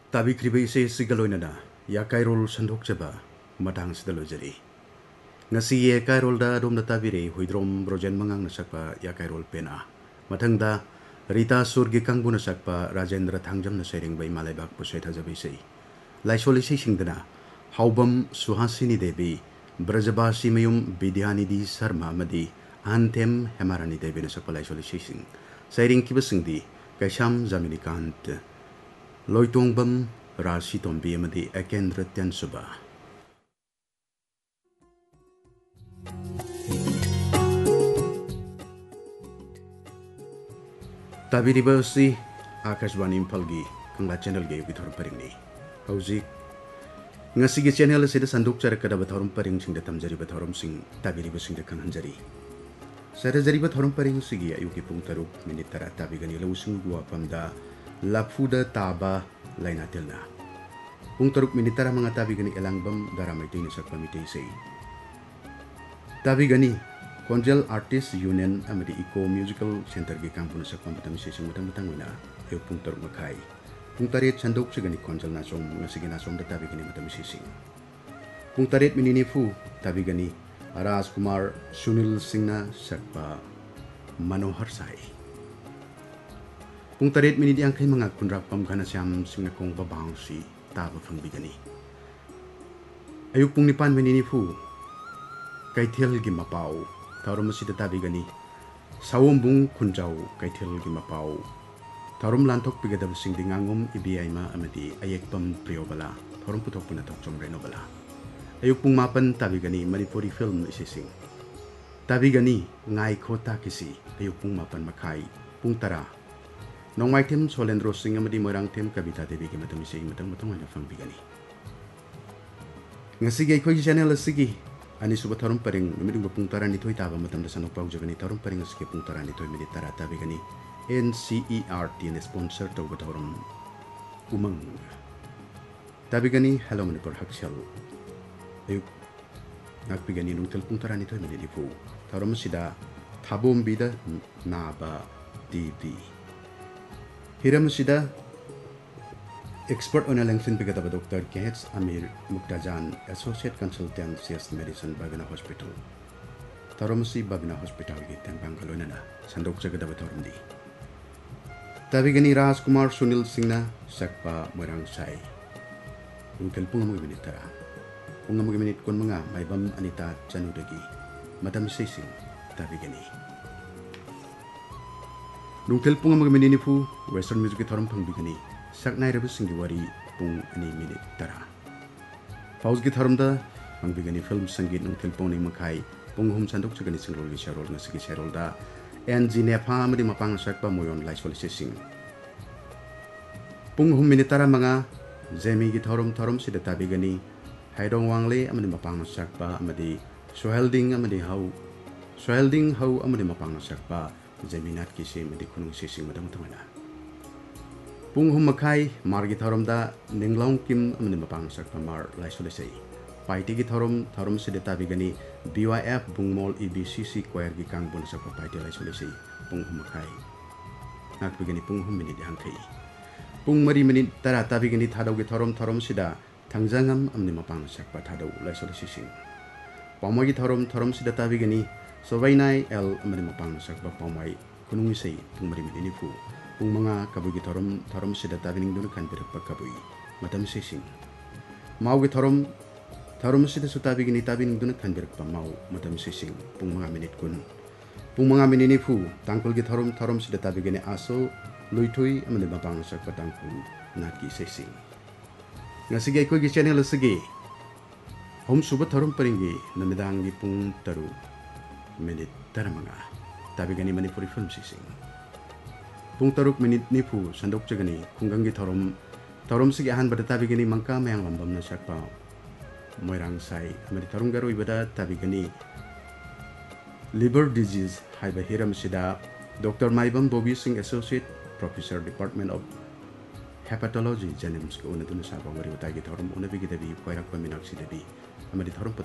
ताबिख्रिबा इसे सिगलोइनना या काइरोल संदोकचबा matang sida lojari ngasi ye kairol da dom da tabire huidrom brojen mangang na sakpa ya kairol pena mathang da rita surgi kangbu na sakpa rajendra thangjam na sering bai malai bak pusai thajabi sei laisoli sei singdana haubam suhasini devi brajabasi mayum bidyani sarma madi antem hemarani devi na sakpa laisoli sei sing sairing kibasingdi kaisham jamini kant loitongbam rasi tombi amadi akendra tyansuba ताबिरिबा असि आकाशवाणी इम्फालगी कंगला channel gay बिथोरम परिंगनि हौजिक ngasi channel asida sanduk charakada thorum paring singda tamjari thorum sing tabiriba singda kanhanjari sara jariba thorum paring sigi ayuki pung taruk minit tara tabigani lawsung gua pamda lafuda taba laina telna pung taruk minit tara manga tabigani elangbam daramai tini sakpa mitei sei tabigani Konjal Artist Union amadi Eco Musical Center gi kampuna sakpa matam sesing matang wina ayo pung taruk makai pung taret sandok sigani konjal nasom ngasigi nasom da tabigani matam sesing pung taret minini fu tabigani Raj Kumar Sunil Singna sakpa Manohar Sai pung taret minidi angkai manga kunrak pam kana siam singna kong babangsi taba fangbigani ayuk pung nipan minini fu kaithel gi mapau Taurum masih tabigani sawumbung kunjau kaithel gi mapau Taurum lantok pigada sing dingangum ibiaima amadi ayekpam priyobala Taurum putok puna tok jom renobala ayuk pung mapan tabigani Manipuri film isising tabigani ngai khota kisi ayuk pung mapan makai pung tara nongmai tem solendro sing amadi morang tem kabita devi gi matam ising matang ana fang bigani ngasigi khoi channel asigi ani suba thorum paring numidung pung tara ni thoi taba matam da sanok pau jagani thorum paring aske pung tara ni thoi minit tara tabigani NCERT ne sponsor to thorum umang tabigani hello manipur hakshal ayuk nakpigani nungtel pung tara ni thoi minit lifu thorum sida thabom bida naba tv hiram sida expert on lengthen pigada Dr. Kehets Amir Muktajan Associate Consultant CS Medicine Babina Hospital Taromsi Babina Hospital gi tembang kalonana sandok jagada batorumdi tabigani Raj Kumar Sunil Singna sakpa morang sai ungkel punga mo minitara punga mo minit kon mga maibam anita chanudagi madam sising tabigani nungkel punga mo minini fu western music thorum pangbigani saknai rabu singi wari pung ani minit tara paus gi tharamda pangbigani film sangit nungthil poni makai pung hum sandok chagani singrol gi sharol na sigi sharol da NG nepha amadi mapang sakpa moyon laisol sing pung hum minit tara manga jemi gi thorum sida tabigani haidong wangle amadi mapang sakpa amadi sohelding hau amadi mapang sakpa jeminat ki se amadi kunung sing madam tamana pung hum makai margi thorum da ninglong kim amani mapang sakpa mar laisole sei paiti gi thorum sida tabigani BYF bungmol EBCC choir gi kangbun sakpa paiti laisole sei pung hum makai nakbigani pung hum minit hangkai pung mari minit tara tabigani thadau gi thorum sida thangjangam amani mapang sakpa thadau laisole sing pamagi thorum sida tabigani sobainai el amani mapang sakpa pamai kunungi sei pung mari minit fu pung mga kabugi thorum sida tabining dun kan birak kabui matam sising mau gi thorum sida sutabi gini tabining dun kan birak mau matam sising pung mga minit kun pung mga minini fu tangkul gi thorum sida tabi gini aso luitui amane bapang sak patangkul naki sising ngasige ko gi channel sigi hom suba thorum paringi namidang gi pung taru minit taramanga tabi gini Manipuri film sising pung taruk minit nifu sandok jagani kunggangi thorum sigi ahan bada tabigani mangka mayang lambam na sakpa moirang sai amari thorum garo ibada tabigani liver disease haiba hiram sida Dr. Maibam Bobby Singh Associate Professor Department of Hepatology Janims ko una dun sa bawari utagi thorum una bigi debi koirak paminak si debi amari thorum